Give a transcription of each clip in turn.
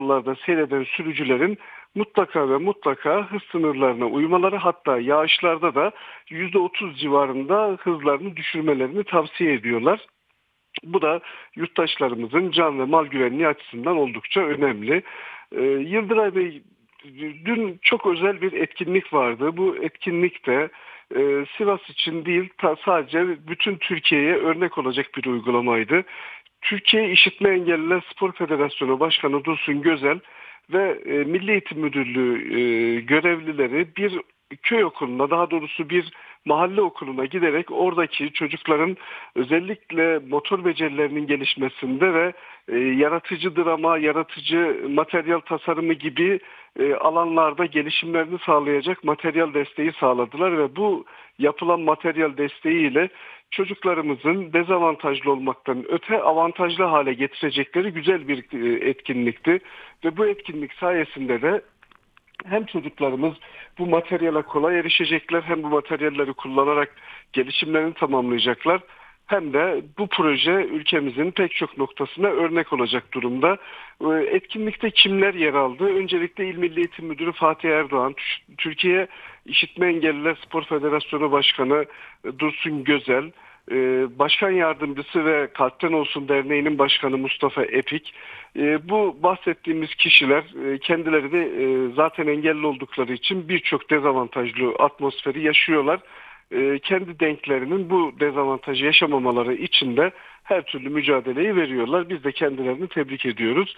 yollarda seyreden sürücülerin mutlaka ve mutlaka hız sınırlarına uymaları, hatta yağışlarda da %30 civarında hızlarını düşürmelerini tavsiye ediyorlar. Bu da yurttaşlarımızın can ve mal güvenliği açısından oldukça önemli. Yıldıray Bey, dün çok özel bir etkinlik vardı. Bu etkinlik de Sivas için değil, sadece bütün Türkiye'ye örnek olacak bir uygulamaydı. Türkiye İşitme Engelliler Spor Federasyonu Başkanı Dursun Gözel ve Milli Eğitim Müdürlüğü görevlileri bir köy okuluna, daha doğrusu bir mahalle okuluna giderek oradaki çocukların özellikle motor becerilerinin gelişmesinde ve yaratıcı drama, yaratıcı materyal tasarımı gibi alanlarda gelişimlerini sağlayacak materyal desteği sağladılar ve bu yapılan materyal desteğiyle çocuklarımızın dezavantajlı olmaktan öte avantajlı hale getirecekleri güzel bir etkinlikti. Ve bu etkinlik sayesinde de hem çocuklarımız bu materyale kolay erişecekler, hem bu materyalleri kullanarak gelişimlerini tamamlayacaklar. Hem de bu proje ülkemizin pek çok noktasına örnek olacak durumda. Etkinlikte kimler yer aldı? Öncelikle İl Milli Eğitim Müdürü Fatih Erdoğan, Türkiye İşitme Engelliler Spor Federasyonu Başkanı Dursun Gözel, Başkan Yardımcısı ve Kalpten Olsun Derneği'nin Başkanı Mustafa Epik. Bu bahsettiğimiz kişiler kendileri de zaten engelli oldukları için birçok dezavantajlı atmosferi yaşıyorlar. Kendi denklerinin bu dezavantajı yaşamamaları için de her türlü mücadeleyi veriyorlar. Biz de kendilerini tebrik ediyoruz.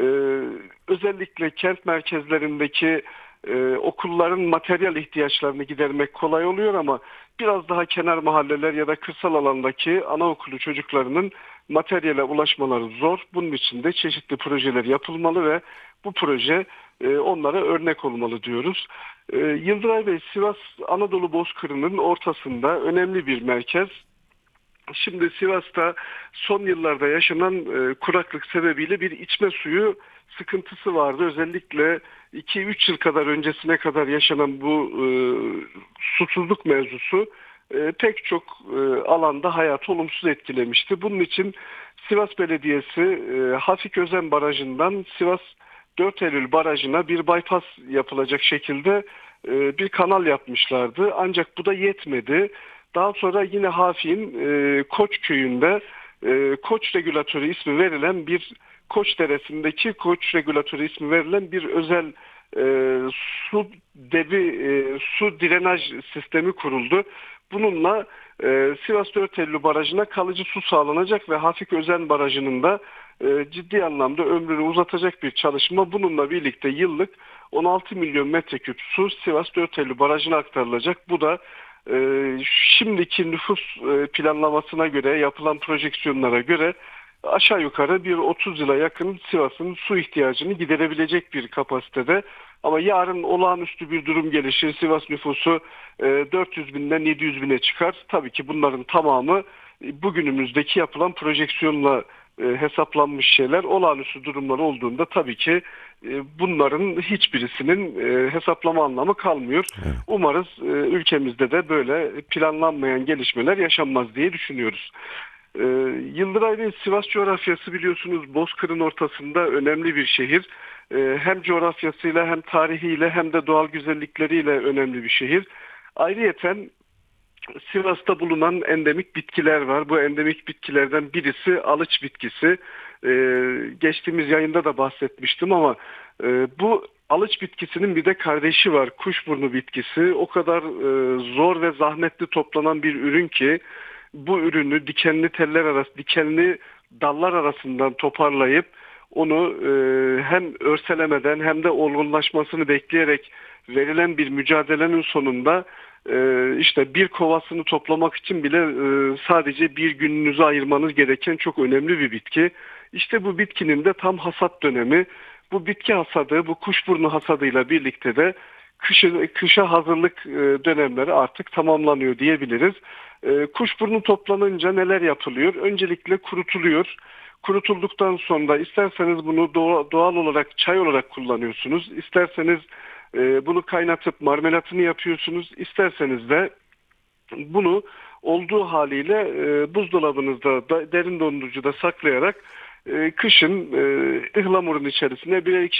Özellikle kent merkezlerindeki okulların materyal ihtiyaçlarını gidermek kolay oluyor ama biraz daha kenar mahalleler ya da kırsal alandaki anaokulu çocuklarının materyale ulaşmaları zor. Bunun için de çeşitli projeler yapılmalı ve bu proje onlara örnek olmalı diyoruz. Yıldıray Bey, Sivas Anadolu Bozkırı'nın ortasında önemli bir merkez. Şimdi Sivas'ta son yıllarda yaşanan kuraklık sebebiyle bir içme suyu sıkıntısı vardı. Özellikle 2-3 yıl kadar öncesine kadar yaşanan bu susuzluk mevzusu pek çok alanda hayatı olumsuz etkilemişti. Bunun için Sivas Belediyesi Hafik Özen Barajı'ndan Sivas 4 Eylül Barajı'na bir bypass yapılacak şekilde bir kanal yapmışlardı. Ancak bu da yetmedi. Daha sonra yine Hafik'in Koç köyünde Koç regülatörü ismi verilen bir Koç Deresi'ndeki Koç regülatörü ismi verilen bir özel e, su drenaj sistemi kuruldu. Bununla Sivas 4 Eylül Barajı'na kalıcı su sağlanacak ve Hafik Özen Barajı'nın da ciddi anlamda ömrünü uzatacak bir çalışma. Bununla birlikte yıllık 16 milyon metreküp su Sivas 4 Eylül Barajı'na aktarılacak. Bu da şimdiki nüfus planlamasına göre, yapılan projeksiyonlara göre aşağı yukarı bir 30 yıla yakın Sivas'ın su ihtiyacını giderebilecek bir kapasitede. Ama yarın olağanüstü bir durum gelişir, Sivas nüfusu 400 binden 700 bine çıkar. Tabii ki bunların tamamı bugünümüzdeki yapılan projeksiyonla hesaplanmış şeyler. Olağanüstü durumlar olduğunda tabii ki bunların hiçbirisinin hesaplama anlamı kalmıyor. Evet. Umarız ülkemizde de böyle planlanmayan gelişmeler yaşanmaz diye düşünüyoruz. Yıldıray Bey, Sivas coğrafyası biliyorsunuz Bozkır'ın ortasında önemli bir şehir. Hem coğrafyasıyla hem tarihiyle hem de doğal güzellikleriyle önemli bir şehir. Ayrıyeten Sivas'ta bulunan endemik bitkiler var. Bu endemik bitkilerden birisi alıç bitkisi. Geçtiğimiz yayında da bahsetmiştim ama bu alıç bitkisinin bir de kardeşi var. Kuşburnu bitkisi. O kadar zor ve zahmetli toplanan bir ürün ki bu ürünü dikenli dallar arasından toparlayıp onu hem örselemeden hem de olgunlaşmasını bekleyerek verilen bir mücadelenin sonunda işte bir kovasını toplamak için bile sadece bir gününüzü ayırmanız gereken çok önemli bir bitki. İşte bu bitkinin de tam hasat dönemi. Bu bitki hasadı, bu kuşburnu hasadıyla birlikte de kışa hazırlık dönemleri artık tamamlanıyor diyebiliriz. Kuşburnu toplanınca neler yapılıyor? Öncelikle kurutuluyor. Kurutulduktan sonra isterseniz bunu doğal olarak çay olarak kullanıyorsunuz. İsterseniz bunu kaynatıp marmelatını yapıyorsunuz. İsterseniz de bunu olduğu haliyle buzdolabınızda derin dondurucuda saklayarak kışın ıhlamurun içerisine birer